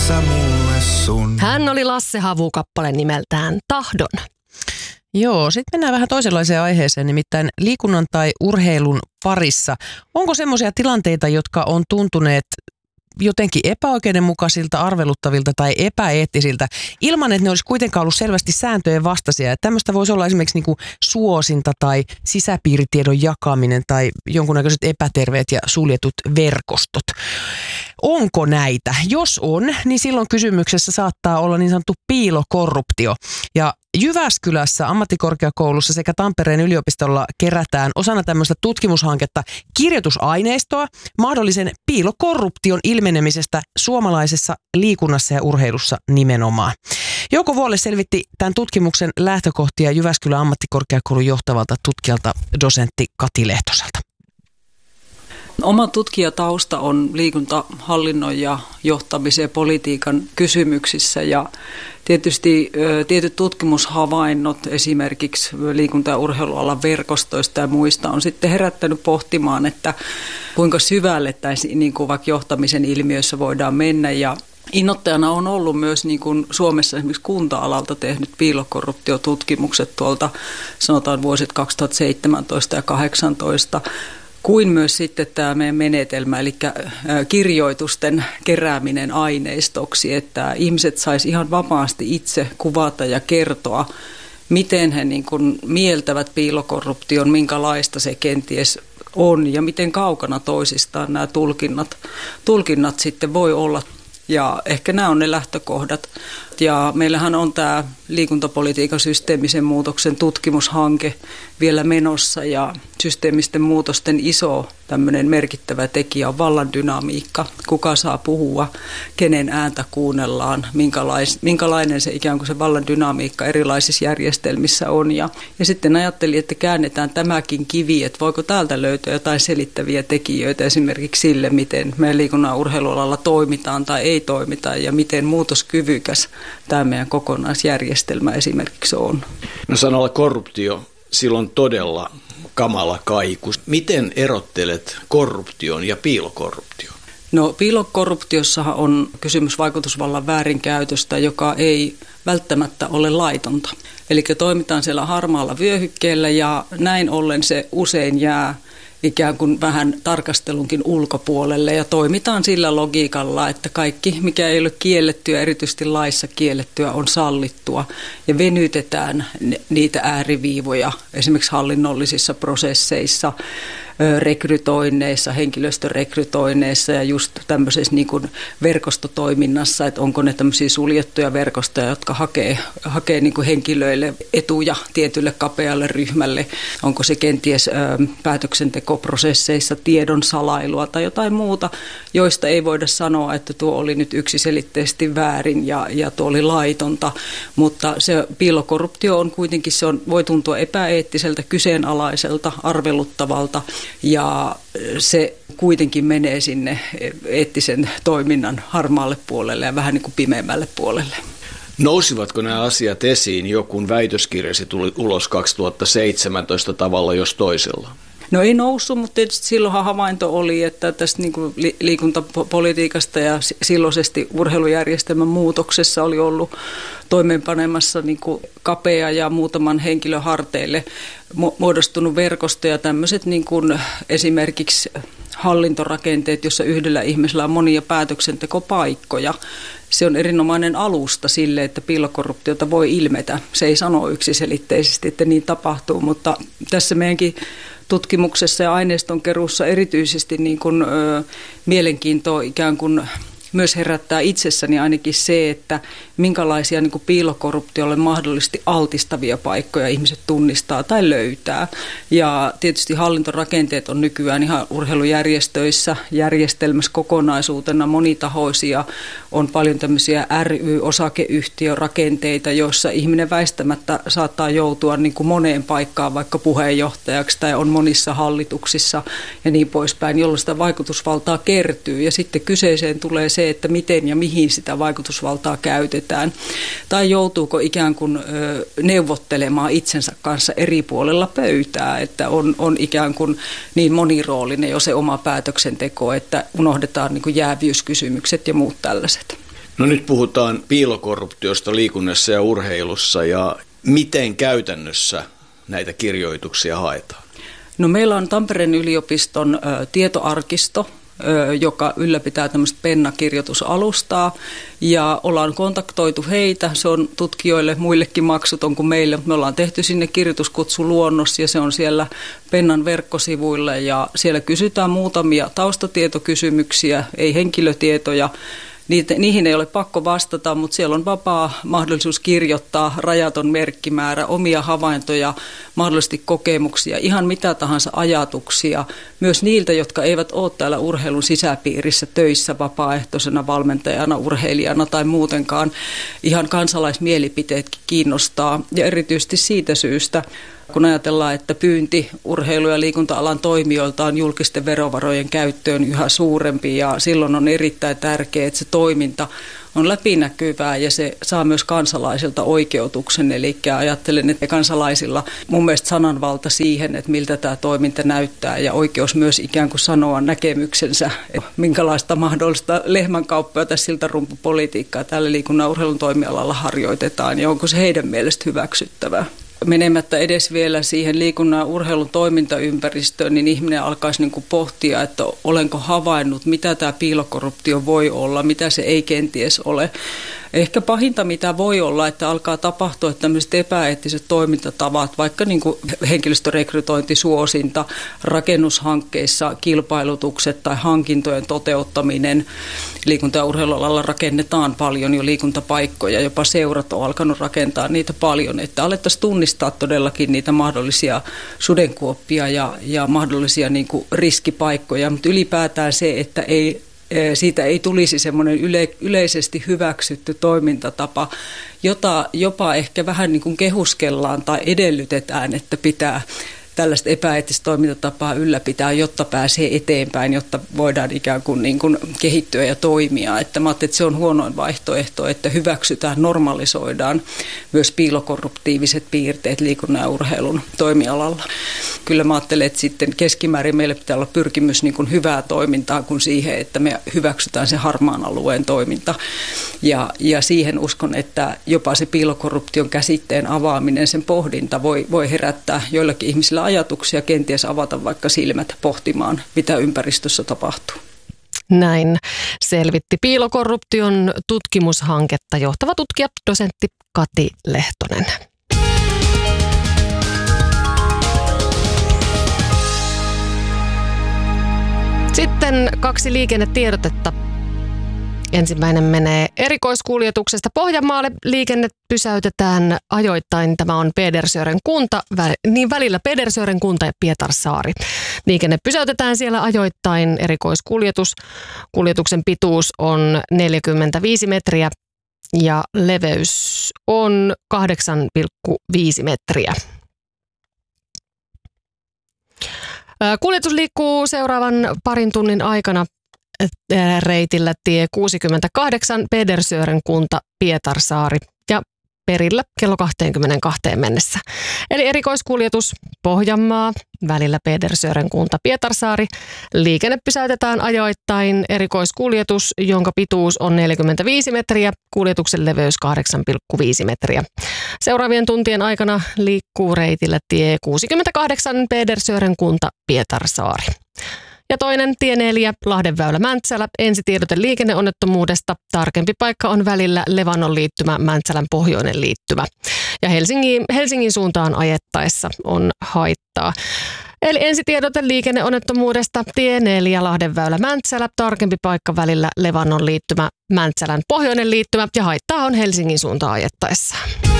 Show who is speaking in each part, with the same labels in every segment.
Speaker 1: sä mulle sun.
Speaker 2: Hän oli Lasse Havu kappale nimeltään Tahdon.
Speaker 3: Joo, sitten mennään vähän toisenlaiseen aiheeseen, nimittäin liikunnan tai urheilun parissa. Onko semmoisia tilanteita, jotka on tuntuneet jotenkin epäoikeudenmukaisilta, arveluttavilta tai epäeettisiltä, ilman että ne olisi kuitenkaan ollut selvästi sääntöjen vastaisia. Että tämmöistä voisi olla esimerkiksi niin kuin suosinta tai sisäpiiritiedon jakaminen tai jonkunnäköiset epäterveet ja suljetut verkostot. Onko näitä? Jos on, niin silloin kysymyksessä saattaa olla niin sanottu piilokorruptio. Ja Jyväskylässä ammattikorkeakoulussa sekä Tampereen yliopistolla kerätään osana tämmöistä tutkimushanketta kirjoitusaineistoa mahdollisen piilokorruption ilmenemisestä suomalaisessa liikunnassa ja urheilussa nimenomaan. Jouko Vuolle selvitti tämän tutkimuksen lähtökohtia Jyväskylän ammattikorkeakoulun johtavalta tutkijalta dosentti Kati Lehtoselta.
Speaker 4: Oma tutkijatausta on liikuntahallinnon ja johtamisen ja politiikan kysymyksissä ja tietysti tietyt tutkimushavainnot esimerkiksi liikunta- ja urheilualan verkostoista ja muista on sitten herättänyt pohtimaan, että kuinka syvälle tässä niin kuin vaikka johtamisen ilmiöissä voidaan mennä ja innoittajana on ollut myös niin kuin Suomessa esimerkiksi kunta-alalta tehnyt piilokorruptiotutkimukset tuolta sanotaan vuosit 2017 ja 2018, kuin myös sitten tämä meidän menetelmä, eli kirjoitusten kerääminen aineistoksi, että ihmiset sais ihan vapaasti itse kuvata ja kertoa, miten he niin kuin mieltävät piilokorruption, minkälaista se kenties on ja miten kaukana toisistaan nämä tulkinnat sitten voi olla. Ja ehkä nämä on ne lähtökohdat. Ja meillähän on tämä liikuntapolitiikan systeemisen muutoksen tutkimushanke vielä menossa ja systeemisten muutosten iso tämmöinen merkittävä tekijä on vallan dynamiikka. Kuka saa puhua, kenen ääntä kuunnellaan, minkälainen se ikään kuin se vallan dynamiikka erilaisissa järjestelmissä on. Ja sitten ajattelin, että käännetään tämäkin kivi, että voiko täältä löytyä jotain selittäviä tekijöitä esimerkiksi sille, miten me liikunnan ja urheilualalla toimitaan tai ei toimita ja miten muutoskyvykäs tämä meidän kokonaisjärjestelmä esimerkiksi on.
Speaker 5: No sanalla korruptio, silloin todella kamala kaiku. Miten erottelet korruption ja piilokorruption?
Speaker 4: No piilokorruptiossahan on kysymys vaikutusvallan väärinkäytöstä, joka ei välttämättä ole laitonta. Eli toimitaan siellä harmaalla vyöhykkeellä ja näin ollen se usein jää ikään kuin vähän tarkastelunkin ulkopuolelle ja toimitaan sillä logiikalla, että kaikki, mikä ei ole kiellettyä, erityisesti laissa kiellettyä, on sallittua ja venytetään niitä ääriviivoja esimerkiksi hallinnollisissa prosesseissa, rekrytoinneissa, henkilöstörekrytoinneissa ja just tämmöisessä niin kuin verkostotoiminnassa, että onko ne tämmöisiä suljettuja verkostoja, jotka hakee niin kuin henkilöille etuja tietylle kapealle ryhmälle, onko se kenties päätöksentekoprosesseissa tiedon salailua tai jotain muuta, joista ei voida sanoa, että tuo oli nyt yksiselitteisesti väärin ja tuo oli laitonta, mutta se piilokorruptio on kuitenkin, voi tuntua epäeettiseltä, kyseenalaiselta, arveluttavalta, ja se kuitenkin menee sinne eettisen toiminnan harmaalle puolelle ja vähän niin kuin pimeämmälle puolelle.
Speaker 5: Nousivatko nämä asiat esiin jo kun väitöskirjasi tuli ulos 2017 tavalla jos toisella?
Speaker 4: No ei noussut, mutta tietysti silloinhan havainto oli, että tästä niin kuin liikuntapolitiikasta ja silloisesti urheilujärjestelmän muutoksessa oli ollut toimeenpanemassa niin kuin kapea ja muutaman henkilön harteille muodostunut verkosto ja tämmöiset niin kuin esimerkiksi hallintorakenteet, jossa yhdellä ihmisellä on monia päätöksentekopaikkoja. Se on erinomainen alusta sille, että piilokorruptiota voi ilmetä. Se ei sano yksiselitteisesti, että niin tapahtuu, mutta tässä meidänkin tutkimuksessa ja aineistonkeruussa erityisesti niin kuin, mielenkiintoa ikään kuin myös herättää itsessäni ainakin se, että minkälaisia niin kuin piilokorruptiolle mahdollisesti altistavia paikkoja ihmiset tunnistaa tai löytää. Ja tietysti hallintorakenteet on nykyään ihan urheilujärjestöissä, järjestelmässä kokonaisuutena monitahoisia. On paljon tämmöisiä ry-osakeyhtiörakenteita, joissa ihminen väistämättä saattaa joutua niin kuin moneen paikkaan vaikka puheenjohtajaksi tai on monissa hallituksissa ja niin poispäin, jolloin sitä vaikutusvaltaa kertyy. Ja sitten kyseeseen tulee se, että miten ja mihin sitä vaikutusvaltaa käytetään. Tai joutuuko ikään kuin neuvottelemaan itsensä kanssa eri puolella pöytää, että on ikään kuin niin moniroolinen jo se oma päätöksenteko, että unohdetaan niin kuin jäävyyskysymykset ja muut tällaiset.
Speaker 5: No nyt puhutaan piilokorruptiosta liikunnassa ja urheilussa ja miten käytännössä näitä kirjoituksia haetaan?
Speaker 4: No meillä on Tampereen yliopiston tietoarkisto, joka ylläpitää tämmöistä Penna-kirjoitusalustaa ja ollaan kontaktoitu heitä. Se on tutkijoille muillekin maksuton kuin meille. Me ollaan tehty sinne kirjoituskutsuluonnos ja se on siellä Pennan verkkosivuilla ja siellä kysytään muutamia taustatietokysymyksiä, ei henkilötietoja. Niihin ei ole pakko vastata, mutta siellä on vapaa mahdollisuus kirjoittaa rajaton merkkimäärä, omia havaintoja, mahdollisesti kokemuksia, ihan mitä tahansa ajatuksia. Myös niiltä, jotka eivät ole täällä urheilun sisäpiirissä töissä vapaaehtoisena valmentajana, urheilijana tai muutenkaan. Ihan kansalaismielipiteetkin kiinnostaa ja erityisesti siitä syystä, kun ajatellaan, että pyynti urheilu- ja liikunta-alan toimijoilta on julkisten verovarojen käyttöön yhä suurempi ja silloin on erittäin tärkeää, että se toiminta on läpinäkyvää ja se saa myös kansalaisilta oikeutuksen. Eli ajattelen, että kansalaisilla mun mielestä sananvalta siihen, että miltä tämä toiminta näyttää ja oikeus myös ikään kuin sanoa näkemyksensä, että minkälaista mahdollista lehmänkauppaa tai siltarumpupolitiikkaa tällä liikunnan urheilun toimialalla harjoitetaan ja onko se heidän mielestä hyväksyttävää. Menemättä edes vielä siihen liikunnan ja urheilun toimintaympäristöön, niin ihminen alkaisi niin kuin pohtia, että olenko havainnut, mitä tämä piilokorruptio voi olla, mitä se ei kenties ole. Ehkä pahinta, mitä voi olla, että alkaa tapahtua että tämmöiset epäeettiset toimintatavat, vaikka niin kuin henkilöstörekrytointi, suosinta, rakennushankkeissa kilpailutukset tai hankintojen toteuttaminen. Liikunta- ja urheilualalla rakennetaan paljon jo liikuntapaikkoja, jopa seurat on alkanut rakentaa niitä paljon, että alettaisiin tunnistaa todellakin niitä mahdollisia sudenkuoppia ja mahdollisia niin kuin riskipaikkoja, mutta ylipäätään se, että siitä ei tulisi semmoinen yleisesti hyväksytty toimintatapa, jota jopa ehkä vähän niin kuin kehuskellaan tai edellytetään, että pitää tällaista epäeettistä toimintatapaa ylläpitää, jotta pääsee eteenpäin, jotta voidaan ikään kuin kehittyä ja toimia. Että mä ajattelin, että se on huonoin vaihtoehto, että hyväksytään, normalisoidaan myös piilokorruptiiviset piirteet liikunnan ja urheilun toimialalla. Kyllä mä ajattelen, että sitten keskimäärin meillä pitää olla pyrkimys niin kuin hyvää toimintaa kuin siihen, että me hyväksytään se harmaan alueen toiminta. Ja siihen uskon, että jopa se piilokorruption käsitteen avaaminen, sen pohdinta voi herättää joillakin ihmisillä ajatuksia, kenties avata vaikka silmät pohtimaan, mitä ympäristössä tapahtuu.
Speaker 2: Näin selvitti piilokorruption tutkimushanketta johtava tutkija, dosentti Kati Lehtonen. Sitten 2 liikennetiedotetta. Ensimmäinen menee erikoiskuljetuksesta Pohjanmaalle. Liikenne pysäytetään ajoittain. Tämä on Pedersören kunta, välillä Pedersören kunta ja Pietarsaari. Liikenne pysäytetään siellä ajoittain. Kuljetuksen pituus on 45 metriä ja leveys on 8,5 metriä. Kuljetus liikkuu seuraavan parin tunnin aikana reitillä tie 68 Pedersören kunta Pietarsaari ja perillä kello 22 mennessä. Eli erikoiskuljetus Pohjanmaa välillä Pedersören kunta Pietarsaari. Liikenne pysäytetään ajoittain. Erikoiskuljetus, jonka pituus on 45 metriä, kuljetuksen leveys 8,5 metriä. Seuraavien tuntien aikana liikkuu reitillä tie 68 Pedersören kunta Pietarsaari. Ja toinen tie 4, Lahdenväylä Mäntsälä, ensitiedote liikenneonnettomuudesta. Tarkempi paikka on välillä Levannon liittymä, Mäntsälän pohjoinen liittymä. Ja Helsingin suuntaan ajettaessa on haittaa. Eli ensitiedote liikenneonnettomuudesta, tie 4, Lahdenväylä Mäntsälä, tarkempi paikka välillä Levannon liittymä, Mäntsälän pohjoinen liittymä ja haittaa on Helsingin suuntaan ajettaessa.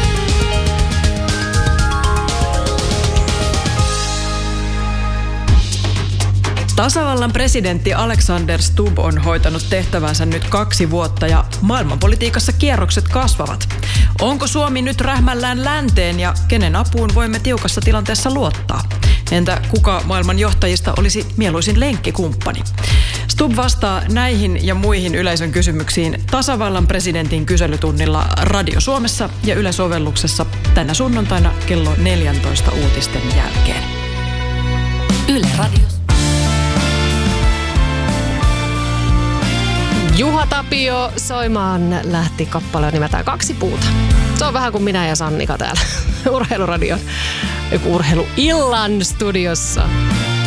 Speaker 1: Tasavallan presidentti Alexander Stubb on hoitanut tehtävänsä nyt 2 vuotta ja maailmanpolitiikassa kierrokset kasvavat. Onko Suomi nyt rähmällään länteen ja kenen apuun voimme tiukassa tilanteessa luottaa? Entä kuka maailman johtajista olisi mieluisin lenkkikumppani? Stubb vastaa näihin ja muihin yleisön kysymyksiin tasavallan presidentin kyselytunnilla Radio Suomessa ja Yle-sovelluksessa tänä sunnuntaina kello 14 uutisten jälkeen.
Speaker 2: Yle Radio. Juha Tapio soimaan lähti kappale nimeltään 2 puuta. Se on vähän kuin minä ja Sannika täällä Urheiluradion, urheiluillan studiossa.